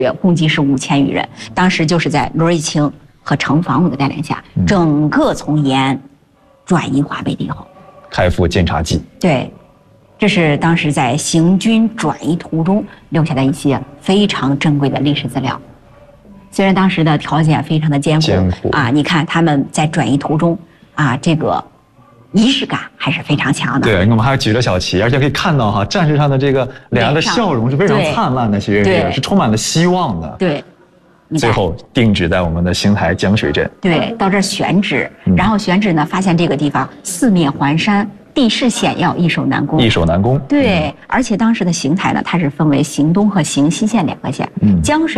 共计是5000余人。当时就是在罗瑞卿和程防武的带领下，整个从延安转移华北敌后， 开赴晋察冀。 对，这是当时在行军转移途中留下的一些非常珍贵的历史资料。虽然当时的条件非常的艰苦啊，你看他们在转移途中啊，这个仪式感还是非常强的。 对，我们还举着小旗，而且可以看到哈，战士上的这个脸上的笑容是非常灿烂的，是充满了希望的。 对， 最后定址在我们的邢台江水镇。 对，到这儿选址，然后选址呢，发现这个地方四面环山，地势险要，易守难攻。 易守难攻。 对，而且当时的邢台呢，它是分为邢东和邢西县2个县，江水。